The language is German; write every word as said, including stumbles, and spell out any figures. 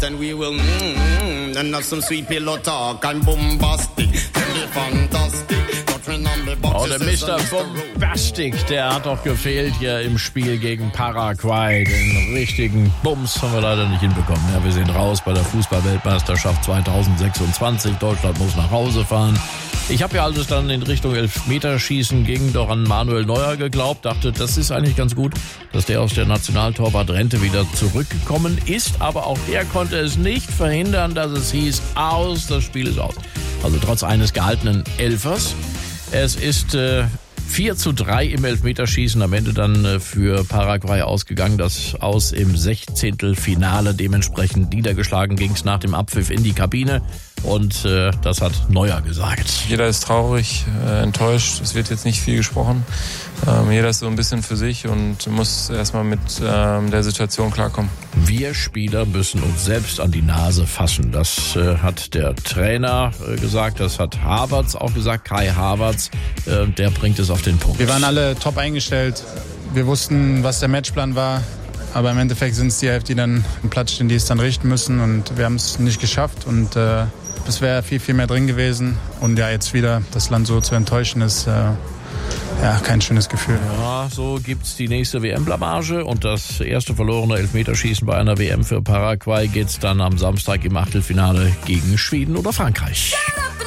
Then we will mm, and have some sweet pillow talk and bombastic, and be fantastic. Oh, der Mister Bombastic, der hat doch gefehlt hier im Spiel gegen Paraguay. Den richtigen Bums haben wir leider nicht hinbekommen. Ja, wir sind raus bei der Fußball-Weltmeisterschaft zwanzig sechsundzwanzig. Deutschland muss nach Hause fahren. Ich habe ja, als es dann in Richtung Elfmeterschießen ging, doch an Manuel Neuer geglaubt. Dachte, das ist eigentlich ganz gut, dass der aus der Nationaltorwartrente wieder zurückgekommen ist. Aber auch er konnte es nicht verhindern, dass es hieß, aus, das Spiel ist aus. Also trotz eines gehaltenen Elfers. Es ist äh, vier zu drei im Elfmeterschießen am Ende dann äh, für Paraguay ausgegangen. Das Aus im Sechzehntelfinale. Dementsprechend niedergeschlagen ging es nach dem Abpfiff in die Kabine. Und äh, das hat Neuer gesagt. Jeder ist traurig, äh, enttäuscht. Es wird jetzt nicht viel gesprochen. Ähm, jeder ist so ein bisschen für sich und muss erstmal mit ähm, der Situation klarkommen. Wir Spieler müssen uns selbst an die Nase fassen. Das äh, hat der Trainer äh, gesagt. Das hat Havertz auch gesagt. Kai Havertz, äh, der bringt es auf den Punkt. Wir waren alle top eingestellt. Wir wussten, was der Matchplan war. Aber im Endeffekt sind es die Elf, die dann im Platz stehen, die es dann richten müssen. Und wir haben es nicht geschafft. Und äh, es wäre viel, viel mehr drin gewesen. Und ja, jetzt wieder das Land so zu enttäuschen, ist äh, ja kein schönes Gefühl. Ja, so gibt's die nächste W M-Blamage. Und das erste verlorene Elfmeterschießen bei einer W M für Paraguay geht's dann am Samstag im Achtelfinale gegen Schweden oder Frankreich.